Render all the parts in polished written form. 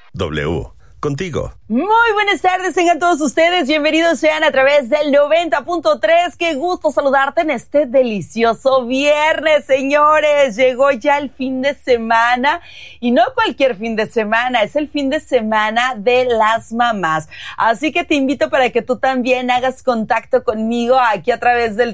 W, contigo. Muy buenas tardes, tengan todos ustedes, bienvenidos sean a través del 90.3, qué gusto saludarte en este delicioso viernes, señores, llegó ya el fin de semana, y no cualquier fin de semana, es el fin de semana de las mamás, así que te invito para que tú también hagas contacto conmigo aquí a través del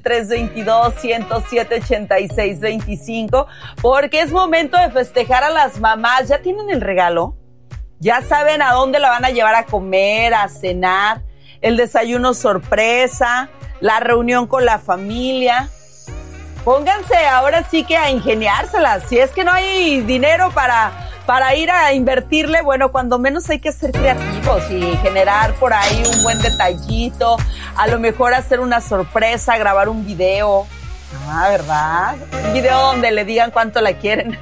322-107-8625, porque es momento de festejar a las mamás. ¿Ya tienen el regalo? Ya saben a dónde la van a llevar a comer, a cenar, el desayuno sorpresa, la reunión con la familia. Pónganse ahora sí que a ingeniárselas. Si es que no hay dinero para ir a invertirle, bueno, cuando menos hay que ser creativos y generar por ahí un buen detallito. A lo mejor hacer una sorpresa, grabar un video. Ah, ¿verdad? Un video donde le digan cuánto la quieren.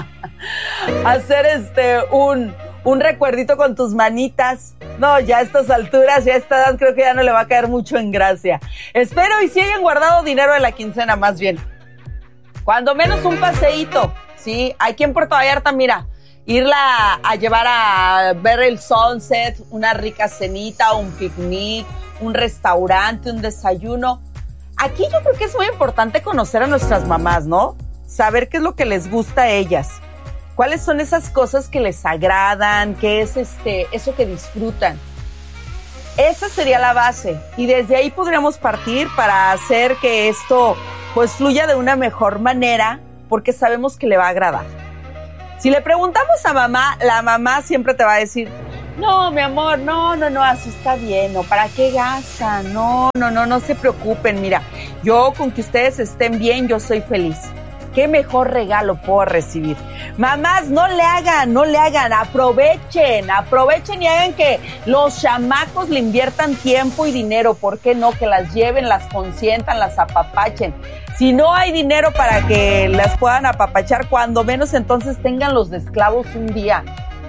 Hacer un recuerdito con tus manitas. No, ya a estas alturas, ya a esta edad, creo que ya no le va a caer mucho en gracia. Espero y si hayan guardado dinero de la quincena, más bien. Cuando menos un paseíto, ¿sí? Aquí en Puerto Vallarta, mira, irla a llevar a ver el sunset, una rica cenita, un picnic, un restaurante, un desayuno. Aquí yo creo que es muy importante conocer a nuestras mamás, ¿no? Saber qué es lo que les gusta a ellas. ¿Cuáles son esas cosas que les agradan? ¿Qué es eso que disfrutan? Esa sería la base. Y desde ahí podríamos partir para hacer que esto pues fluya de una mejor manera, porque sabemos que le va a agradar. Si le preguntamos a mamá, la mamá siempre te va a decir, no, mi amor, no, así está bien, no, ¿para qué gastan? No se preocupen, mira, yo con que ustedes estén bien, yo soy feliz. ¿Qué mejor regalo puedo recibir? Mamás, no le hagan, aprovechen y hagan que los chamacos le inviertan tiempo y dinero. ¿Por qué no? Que las lleven, las consientan, las apapachen. Si no hay dinero para que las puedan apapachar, cuando menos entonces tengan los de esclavos un día.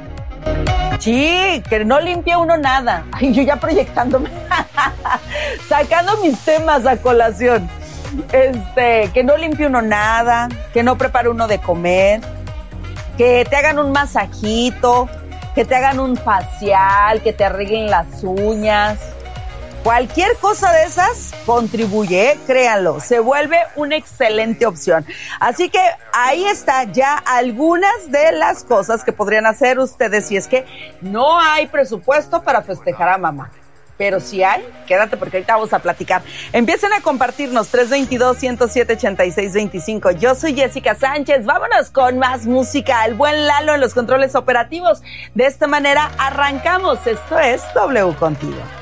Sí, que no limpie uno nada. Ay, yo ya proyectándome, sacando mis temas a colación. Que no limpie uno nada, que no prepare uno de comer, que te hagan un masajito, que te hagan un facial, que te arreglen las uñas. Cualquier cosa de esas contribuye, créanlo, se vuelve una excelente opción. Así que ahí está ya algunas de las cosas que podrían hacer ustedes si es que no hay presupuesto para festejar a mamá. Pero si hay, quédate porque ahorita vamos a platicar. Empiecen a compartirnos 322-107-8625. Yo soy Jessica Sánchez. Vámonos con más música. El buen Lalo en los controles operativos. De esta manera arrancamos. Esto es W Contigo.